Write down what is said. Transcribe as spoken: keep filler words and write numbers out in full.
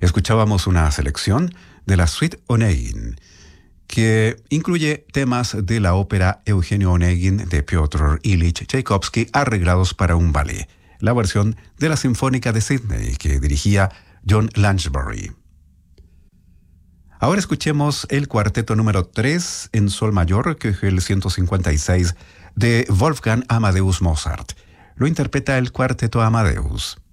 Escuchábamos una selección de la Suite Onegin, que incluye temas de la ópera Eugenio Onegin de Piotr Ilich Tchaikovsky arreglados para un ballet, la versión de la Sinfónica de Sydney que dirigía John Lansbury. Ahora escuchemos el cuarteto número tres en sol mayor, que es el ciento cincuenta y seis, de Wolfgang Amadeus Mozart. Lo interpreta el Cuarteto Amadeus.